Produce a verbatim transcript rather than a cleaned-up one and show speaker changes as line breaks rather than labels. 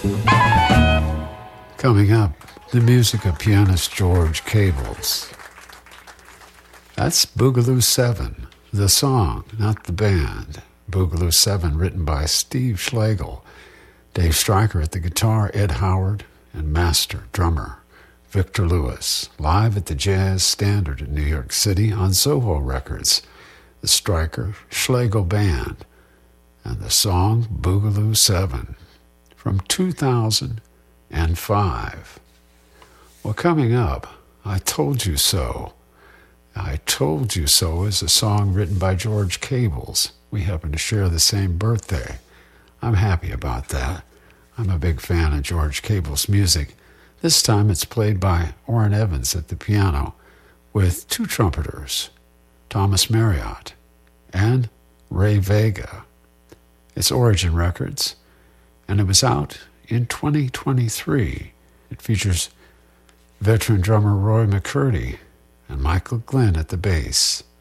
Coming up, the music of pianist George Cables. That's Boogaloo seven, the song, not the band. Boogaloo seven, written by Steve Schlegel, Dave Stryker at the guitar, Ed Howard, and master drummer Victor Lewis, live at the Jazz Standard in New York City on Soho Records, the Stryker Schlegel Band, and the song Boogaloo seven from two thousand five. Well, coming up, I Told You So. I Told You So is a song written by George Cables. We happen to share the same birthday. I'm happy about that. I'm a big fan of George Cables' music. This time it's played by Orrin Evans at the piano with two trumpeters, Thomas Marriott and Ray Vega. It's Origin Records, and it was out in twenty twenty-three. It features veteran drummer Roy McCurdy and Michael Glenn at the bass.